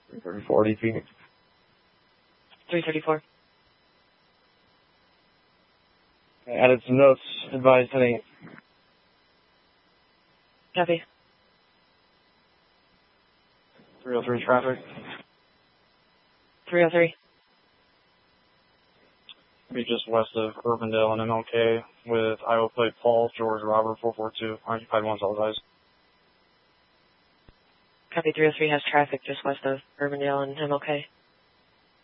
334 DP. 334. Added some notes. Advised heading. Copy. 303 traffic. 303. Be just west of Urbandale and MLK with Iowa plate Paul George Robert 442. Occupied 1 advised. Copy. 303 has traffic just west of Urbandale and MLK.